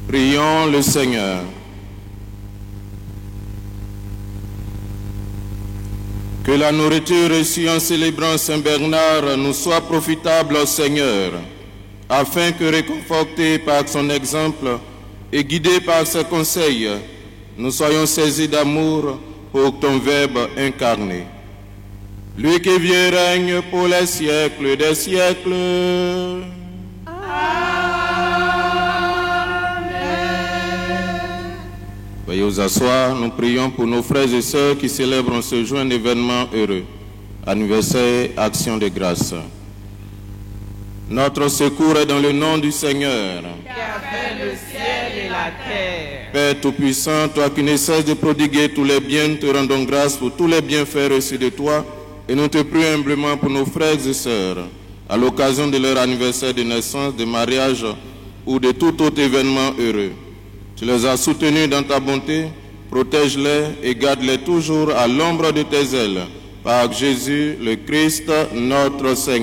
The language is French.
Prions le Seigneur. Que la nourriture reçue en célébrant Saint Bernard nous soit profitable au Seigneur, afin que, réconfortés par son exemple et guidés par ses conseils, nous soyons saisis d'amour pour ton Verbe incarné. Lui qui vit et règne pour les siècles des siècles. Veuillez vous asseoir, nous prions pour nos frères et sœurs qui célèbrent ce jour un événement heureux, anniversaire, action de grâce. Notre secours est dans le nom du Seigneur, qui a fait le ciel et la terre. Père Tout-Puissant, toi qui ne cesses de prodiguer tous les biens, nous te rendons grâce pour tous les bienfaits reçus de toi et nous te prions humblement pour nos frères et sœurs, à l'occasion de leur anniversaire de naissance, de mariage ou de tout autre événement heureux. Tu les as soutenus dans ta bonté, protège-les et garde-les toujours à l'ombre de tes ailes. Par Jésus le Christ, notre Seigneur.